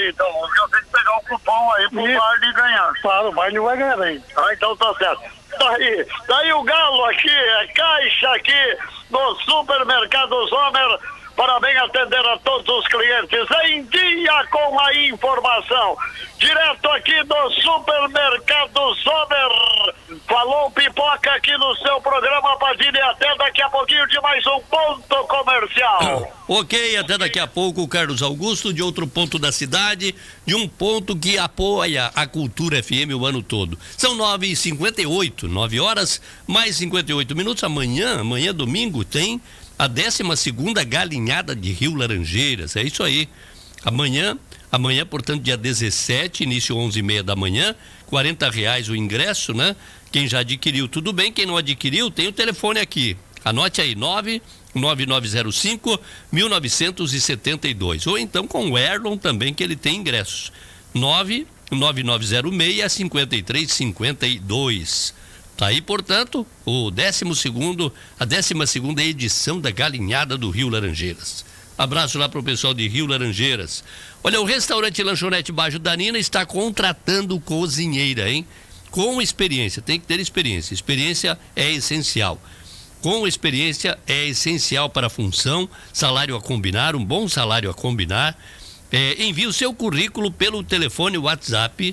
então. Eu tenho que pegar o cupom aí pro Barney ganhar. Claro, o Barney vai ganhar aí. Então tá certo. Tá aí o Galo aqui, caixa aqui no Supermercado Sommer, para bem atender a todos os clientes, em dia com a informação, direto aqui do Supermercado Sommer. Falou Pipoca aqui no seu programa, Padilha, até daqui a pouquinho de mais um ponto comercial. Ok, até daqui a pouco, Carlos Augusto, de outro ponto da cidade, de um ponto que apoia a Cultura FM o ano todo. São 9h58, 9 horas, mais 58 minutos. Amanhã, domingo, tem a 12ª Galinhada de Rio Laranjeiras, é isso aí. Amanhã, portanto, dia 17, início 11h30 da manhã, R$40 o ingresso, né? Quem já adquiriu, tudo bem. Quem não adquiriu, tem o telefone aqui. Anote aí, 99905-1972. Ou então com o Erlon também, que ele tem ingressos. 99906-5352. Tá aí, portanto, a 12ª edição da Galinhada do Rio Laranjeiras. Abraço lá pro pessoal de Rio Laranjeiras. Olha, o restaurante Lanchonete Baixo da Nina está contratando cozinheira, hein? Com experiência, tem que ter experiência. Experiência é essencial. Com experiência é essencial para a função, salário a combinar, um bom salário a combinar. Envie o seu currículo pelo telefone WhatsApp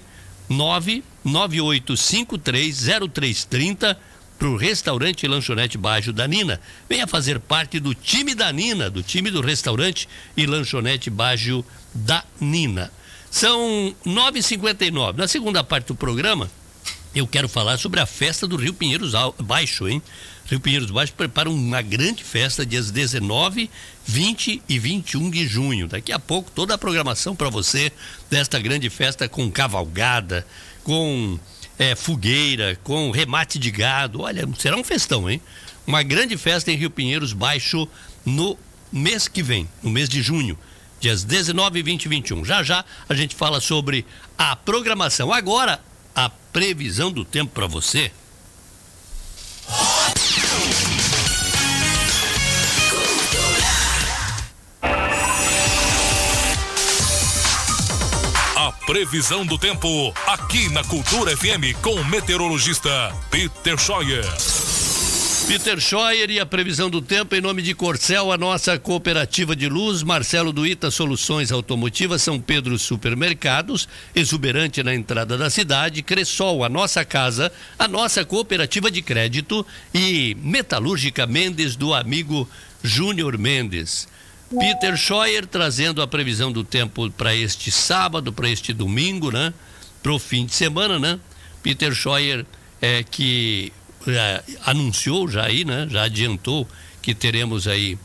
998530330 para o restaurante e lanchonete Baixo da Nina. Venha fazer parte do time da Nina, do time do restaurante e lanchonete Baixo da Nina. São 9h59. Na segunda parte do programa, eu quero falar sobre a festa do Rio Pinheiros Baixo, hein? Rio Pinheiros Baixo prepara uma grande festa dias 19, 20 e 21 de junho. Daqui a pouco toda a programação para você desta grande festa, com cavalgada, com fogueira, com remate de gado. Olha, será um festão, hein? Uma grande festa em Rio Pinheiros Baixo no mês que vem, no mês de junho, dias 19, 20 e 21. Já a gente fala sobre a programação. Agora, a previsão do tempo para você. A previsão do tempo aqui na Cultura FM com o meteorologista Peter Scheuer. Peter Scheuer e a previsão do tempo em nome de Corcel, a nossa cooperativa de luz, Marcelo do Ita Soluções Automotivas, São Pedro Supermercados, exuberante na entrada da cidade, Cressol, a nossa casa, a nossa cooperativa de crédito e Metalúrgica Mendes do amigo Júnior Mendes. Peter Scheuer trazendo a previsão do tempo para este sábado, para este domingo, né? Para o fim de semana, né? Peter Scheuer que anunciou já aí, né? Já adiantou que teremos aí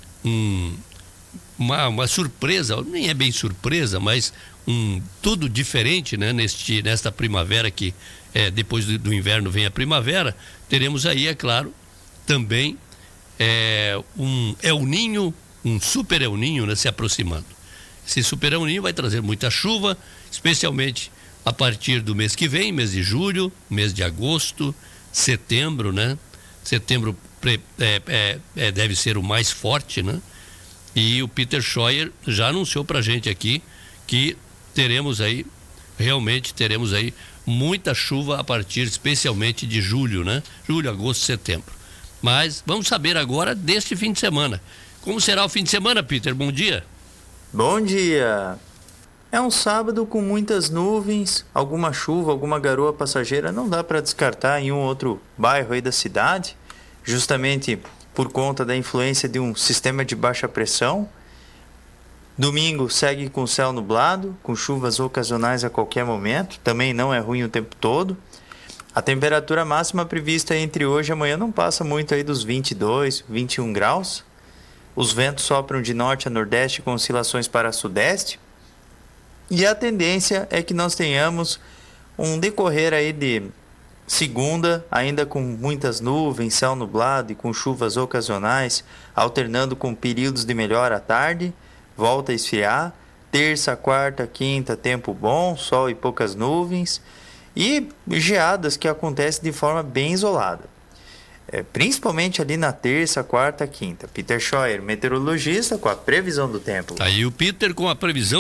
uma surpresa, nem é bem surpresa, mas tudo diferente, né? Nesta primavera que depois do inverno vem a primavera, teremos aí, é claro, também um El Niño, um super El Niño, né, se aproximando. Esse super El Niño vai trazer muita chuva, especialmente a partir do mês que vem, mês de julho, mês de agosto, setembro, né? Setembro deve ser o mais forte, né? E o Peter Scheuer já anunciou pra gente aqui que realmente teremos aí muita chuva a partir especialmente de julho, né? Julho, agosto, setembro. Mas vamos saber agora deste fim de semana. Como será o fim de semana, Peter? Bom dia. Bom dia. É um sábado com muitas nuvens, alguma chuva, alguma garoa passageira. Não dá para descartar em um outro bairro aí da cidade, justamente por conta da influência de um sistema de baixa pressão. Domingo segue com céu nublado, com chuvas ocasionais a qualquer momento. Também não é ruim o tempo todo. A temperatura máxima prevista entre hoje e amanhã não passa muito aí dos 22, 21 graus. Os ventos sopram de norte a nordeste com oscilações para sudeste. E a tendência é que nós tenhamos um decorrer aí de segunda, ainda com muitas nuvens, céu nublado e com chuvas ocasionais, alternando com períodos de melhora à tarde, volta a esfriar. Terça, quarta, quinta, tempo bom, sol e poucas nuvens. E geadas que acontecem de forma bem isolada. Principalmente ali na terça, quarta, quinta. Peter Scheuer, meteorologista, com a previsão do tempo. Aí o Peter com a previsão